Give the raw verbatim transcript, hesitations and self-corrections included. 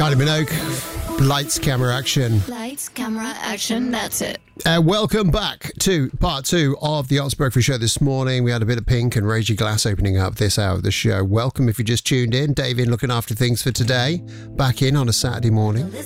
Kylie Minogue, lights, camera, action. Lights, camera, action, that's it. Uh, welcome back to part two of the Oxford Breakfast Show this morning. We had a bit of Pink and Raise Your Glass opening up this hour of the show. Welcome if you just tuned in. Dave in looking after things for today. Back in on a Saturday morning.